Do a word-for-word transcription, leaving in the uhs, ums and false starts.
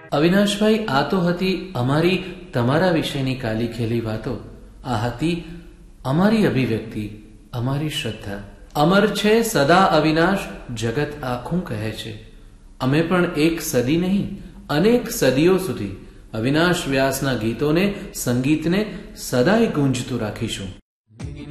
અવિનાશભાઈ, આ તો હતી અમારી તમારા વિશેની કાલી ખેલી વાતો. આ હતી અમારી અભિવ્યક્તિ, અમારી શ્રદ્ધા. અમર છે સદા અવિનાશ, જગત આખું કહે છે. અમે પણ એક સદી નહીં, અનેક સદીઓ સુધી અવિનાશ વ્યાસના ગીતોને, સંગીતને સદાય ગુંજતું રાખીશું.